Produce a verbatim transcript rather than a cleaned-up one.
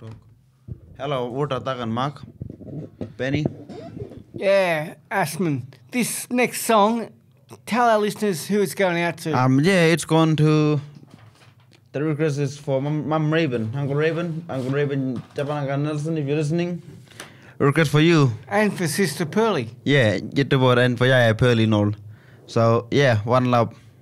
talk. Hello, what are and Mark? Benny? Yeah, Ashman. This next song, tell our listeners who it's going out to. Um, yeah, it's going to. The request is for Mum, Mum Raven, Uncle Raven, Uncle Raven, Japanaka Nelson, if you're listening. Request for you. And for Sister Pearly. Yeah, get the word and for Yaya Pearly and all. So, yeah, one love.